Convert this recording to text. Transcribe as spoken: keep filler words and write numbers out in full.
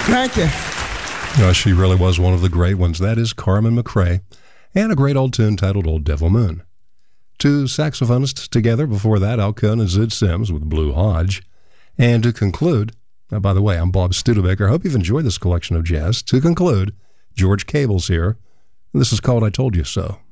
Thank you. Uh, she really was one of the great ones. That is Carmen McRae, and a great old tune titled Old Devil Moon. Two saxophonists together before that, Al Cohn and Zid Sims with Blue Hodge. And to conclude, uh, by the way, I'm Bob Studebaker. I hope you've enjoyed this collection of jazz. To conclude, George Cable's here. And this is called I Told You So.